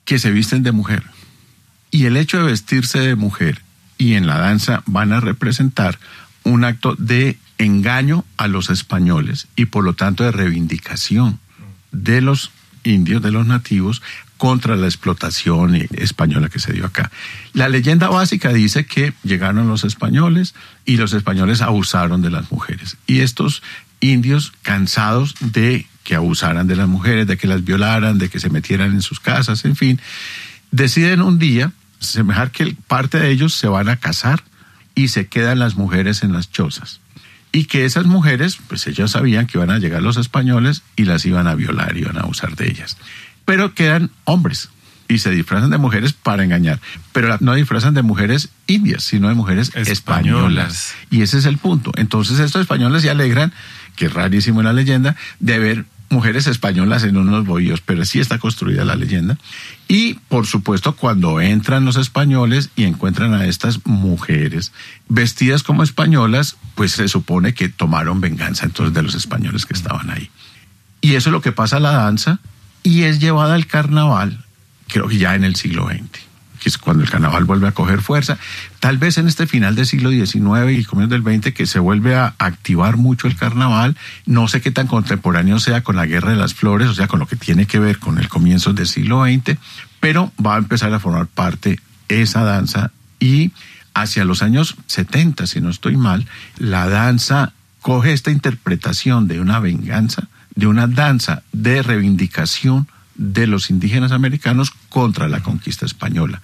que se visten de mujer. Y el hecho de vestirse de mujer y en la danza van a representar un acto de engaño a los españoles y por lo tanto de reivindicación de los indios, de los nativos, contra la explotación española que se dio acá. La leyenda básica dice que llegaron los españoles y los españoles abusaron de las mujeres. Y estos indios, cansados de que abusaran de las mujeres, de que las violaran, de que se metieran en sus casas, en fin, deciden un día semejar que parte de ellos se van a casar y se quedan las mujeres en las chozas. Y que esas mujeres, pues ellos sabían que iban a llegar los españoles y las iban a violar, iban a abusar de ellas. Pero quedan hombres y se disfrazan de mujeres para engañar. Pero no disfrazan de mujeres indias, sino de mujeres españolas. Y ese es el punto. Entonces estos españoles se alegran, que es rarísimo en la leyenda, de ver mujeres españolas en unos bohíos, pero sí está construida la leyenda. Y, por supuesto, cuando entran los españoles y encuentran a estas mujeres vestidas como españolas, pues se supone que tomaron venganza entonces de los españoles que estaban ahí. Y eso es lo que pasa a la danza, y es llevada al carnaval, creo que ya en el siglo XX, que es cuando el carnaval vuelve a coger fuerza. Tal vez en este final del siglo XIX y comienzos del XX que se vuelve a activar mucho el carnaval. No sé qué tan contemporáneo sea con la Guerra de las Flores, o sea, con lo que tiene que ver con el comienzo del siglo XX, pero va a empezar a formar parte esa danza y hacia los años 70, si no estoy mal, la danza coge esta interpretación de una venganza, de una danza de reivindicación de los indígenas americanos contra la conquista española.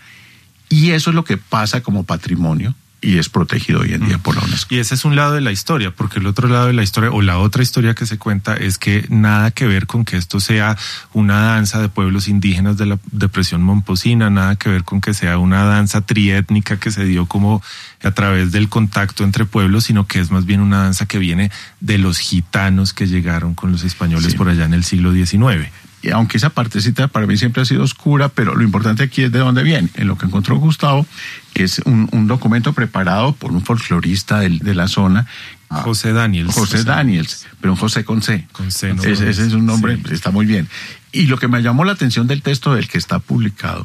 Y eso es lo que pasa como patrimonio y es protegido hoy en día por la UNESCO. Y ese es un lado de la historia, porque el otro lado de la historia, o la otra historia que se cuenta, es que nada que ver con que esto sea una danza de pueblos indígenas de la depresión momposina, nada que ver con que sea una danza triétnica que se dio como a través del contacto entre pueblos, sino que es más bien una danza que viene de los gitanos que llegaron con los españoles por allá en el siglo XIX. Y aunque esa partecita para mí siempre ha sido oscura, pero lo importante aquí es de dónde viene. En lo que encontró Gustavo, que es un documento preparado por un folclorista de la zona. José Daniels. José Daniels, pero un José con C. Con C, no. Ese es un nombre, sí. Está muy bien. Y lo que me llamó la atención del texto del que está publicado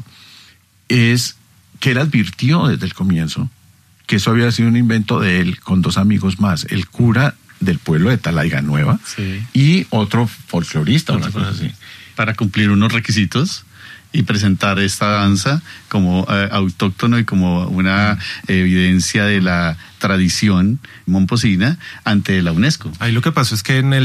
es que él advirtió desde el comienzo que eso había sido un invento de él con dos amigos más, el cura del pueblo de Talaiga Nueva y otro folclorista, una cosa así. Para cumplir unos requisitos y presentar esta danza como autóctono y como una evidencia de la tradición momposina ante la UNESCO. Ahí lo que pasó es que en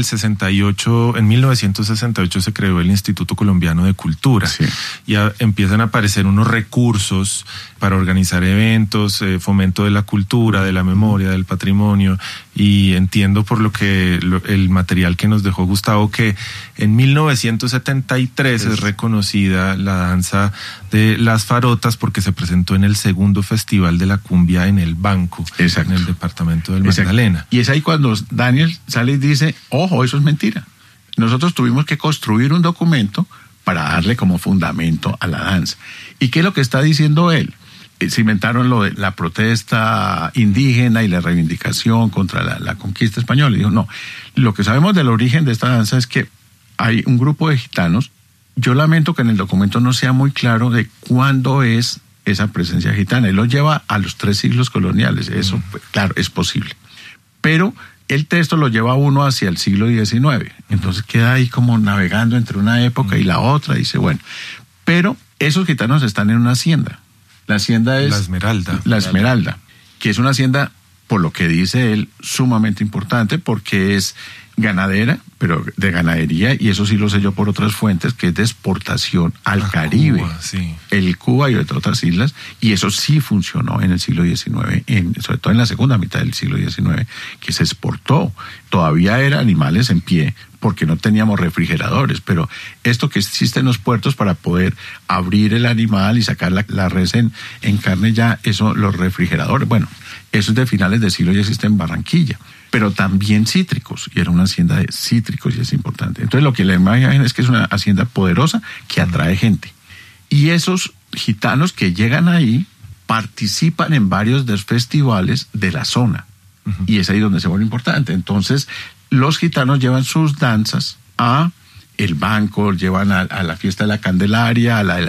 1968 se creó el Instituto Colombiano de Cultura. Sí. Y empiezan a aparecer unos recursos para organizar eventos, fomento de la cultura, de la memoria, del patrimonio, y entiendo por lo que el material que nos dejó Gustavo que en 1973 es reconocida la danza de las farotas porque se presentó en el segundo Festival de la Cumbia en el Banco. Exacto. En el departamento del Magdalena. Y es ahí cuando Daniel sale y dice, ojo, eso es mentira. Nosotros tuvimos que construir un documento para darle como fundamento a la danza. ¿Y qué es lo que está diciendo él? Se inventaron lo de la protesta indígena y la reivindicación contra la conquista española. Y dijo, no, lo que sabemos del origen de esta danza es que hay un grupo de gitanos. Yo lamento que en el documento no sea muy claro de cuándo es esa presencia gitana. Él lo lleva a los 3 siglos coloniales. Eso, claro, es posible. Pero el texto lo lleva uno hacia el siglo XIX. Entonces queda ahí como navegando entre una época y la otra. Dice, bueno, pero esos gitanos están en una hacienda. La hacienda es... La Esmeralda. La Esmeralda, que es una hacienda, por lo que dice él, sumamente importante porque es ganadera, pero de ganadería, y eso sí lo sé yo por otras fuentes, que es de exportación al Caribe, Cuba, sí. El Cuba y otras islas, y eso sí funcionó en el siglo XIX, sobre todo en la segunda mitad del siglo XIX, que se exportó. Todavía eran animales en pie, porque no teníamos refrigeradores, pero esto que existe en los puertos para poder abrir el animal y sacar la res en carne ya, eso, los refrigeradores, bueno, eso es de finales del siglo, ya existe en Barranquilla, pero también cítricos, y era una hacienda de cítricos y es importante. Entonces lo que la imagen es que es una hacienda poderosa que atrae gente. Y esos gitanos que llegan ahí participan en varios de los festivales de la zona, y es ahí donde se vuelve importante. Entonces los gitanos llevan sus danzas a el Banco, llevan a la fiesta de la Candelaria, a la